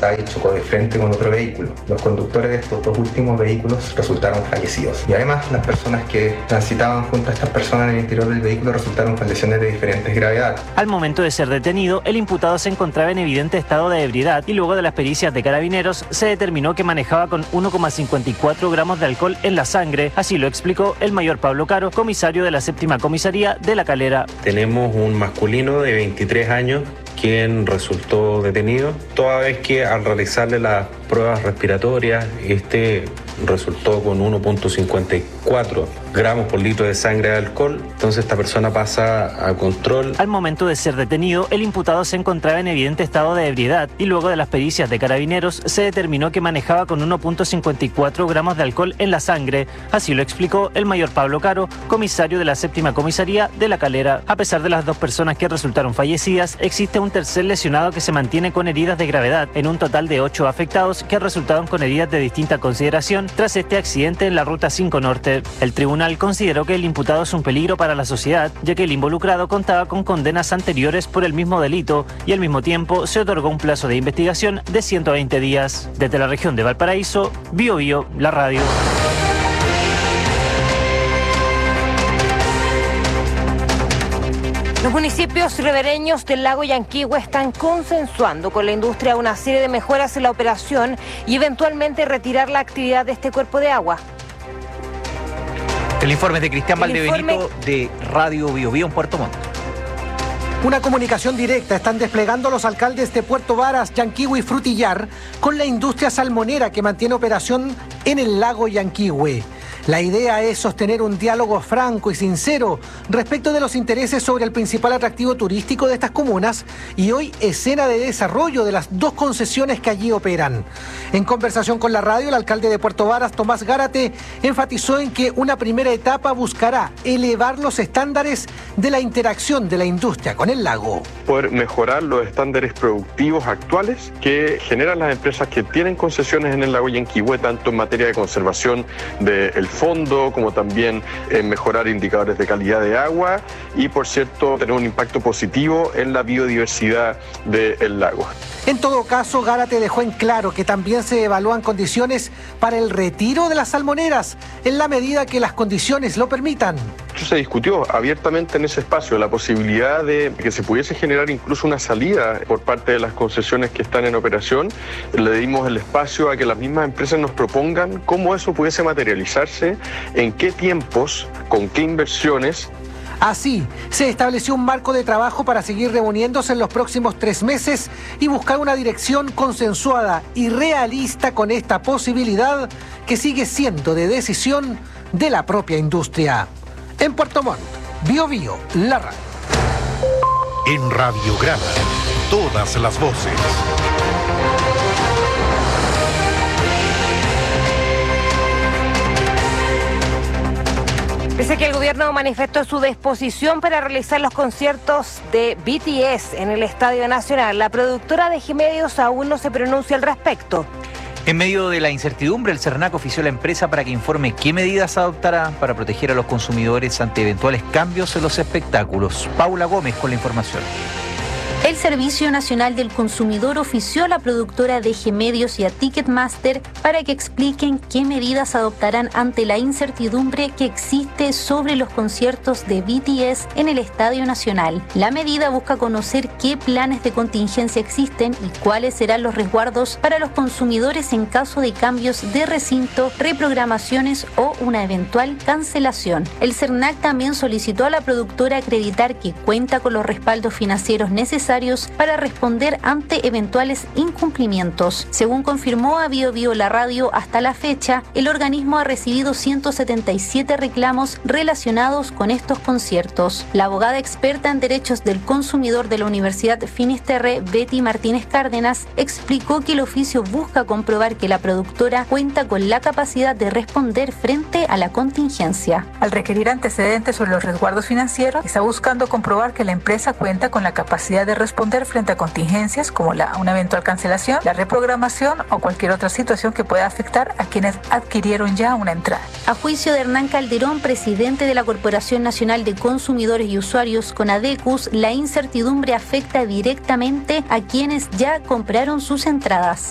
cruzada y chocó de frente con otro vehículo. Los conductores de estos dos últimos vehículos resultaron fallecidos. Y además, las personas que transitaban junto a estas personas en el interior del vehículo resultaron con lesiones de diferentes gravedades. Al momento de ser detenido, el imputado se encontraba en evidente estado de ebriedad y luego de las pericias de Carabineros se determinó que manejaba con 1,54 gramos de alcohol en la sangre. Así lo explicó el mayor Pablo Caro, comisario de la séptima comisaría de La Calera. Tenemos un masculino de 23 años quien resultó detenido, toda vez que al realizarle las pruebas respiratorias, resultó con 1,54 gramos por litro de sangre de alcohol. Entonces esta persona pasa a control. Al momento de ser detenido, el imputado se encontraba en evidente estado de ebriedad y luego de las pericias de Carabineros se determinó que manejaba con 1,54 gramos de alcohol en la sangre. Así lo explicó el mayor Pablo Caro, comisario de la séptima comisaría de La Calera. A pesar de las dos personas que resultaron fallecidas, existe un tercer lesionado que se mantiene con heridas de gravedad, en un total de 8 afectados que resultaron con heridas de distinta consideración tras este accidente en la Ruta 5 Norte. El tribunal consideró que el imputado es un peligro para la sociedad, ya que el involucrado contaba con condenas anteriores por el mismo delito y al mismo tiempo se otorgó un plazo de investigación de 120 días. Desde la región de Valparaíso, BioBio, la radio. Los municipios ribereños del lago Yanquihue están consensuando con la industria una serie de mejoras en la operación y eventualmente retirar la actividad de este cuerpo de agua. El informe de Cristian Valdebenito de Radio BioBio en Puerto Montt. Una comunicación directa están desplegando los alcaldes de Puerto Varas, Yanquihue y Frutillar con la industria salmonera que mantiene operación en el lago Yanquihue. La idea es sostener un diálogo franco y sincero respecto de los intereses sobre el principal atractivo turístico de estas comunas y hoy escena de desarrollo de las dos concesiones que allí operan. En conversación con la radio, el alcalde de Puerto Varas, Tomás Gárate, enfatizó en que una primera etapa buscará elevar los estándares de la interacción de la industria con el lago. Poder mejorar los estándares productivos actuales que generan las empresas que tienen concesiones en el lago Yanquihue, tanto en materia de conservación del fondo, como también en mejorar indicadores de calidad de agua y, por cierto, tener un impacto positivo en la biodiversidad del lago. En todo caso, Gárate dejó en claro que también se evalúan condiciones para el retiro de las salmoneras en la medida que las condiciones lo permitan. Se discutió abiertamente en ese espacio la posibilidad de que se pudiese generar incluso una salida por parte de las concesiones que están en operación. Le dimos el espacio a que las mismas empresas nos propongan cómo eso pudiese materializarse, en qué tiempos, con qué inversiones. Así, se estableció un marco de trabajo para seguir reuniéndose en los próximos 3 meses y buscar una dirección consensuada y realista con esta posibilidad que sigue siendo de decisión de la propia industria. En Puerto Montt, BioBio, la radio. En Radiograma, todas las voces. Pese a que el gobierno manifestó su disposición para realizar los conciertos de BTS en el Estadio Nacional, la productora de G-Medios aún no se pronuncia al respecto. En medio de la incertidumbre, el CERNAC ofició a la empresa para que informe qué medidas adoptará para proteger a los consumidores ante eventuales cambios en los espectáculos. Paula Gómez con la información. El Servicio Nacional del Consumidor ofició a la productora de G-Medios y a Ticketmaster para que expliquen qué medidas adoptarán ante la incertidumbre que existe sobre los conciertos de BTS en el Estadio Nacional. La medida busca conocer qué planes de contingencia existen y cuáles serán los resguardos para los consumidores en caso de cambios de recinto, reprogramaciones o una eventual cancelación. El CERNAC también solicitó a la productora acreditar que cuenta con los respaldos financieros necesarios para responder ante eventuales incumplimientos. Según confirmó a BioBio la radio, hasta la fecha, el organismo ha recibido 177 reclamos relacionados con estos conciertos. La abogada experta en derechos del consumidor de la Universidad Finisterre, Betty Martínez Cárdenas, explicó que el oficio busca comprobar que la productora cuenta con la capacidad de responder frente a la contingencia. Al requerir antecedentes sobre los resguardos financieros, está buscando comprobar que la empresa cuenta con la capacidad de responder frente a contingencias como una eventual cancelación, la reprogramación o cualquier otra situación que pueda afectar a quienes adquirieron ya una entrada. A juicio de Hernán Calderón, presidente de la Corporación Nacional de Consumidores y Usuarios, CONADECUS, la incertidumbre afecta directamente a quienes ya compraron sus entradas.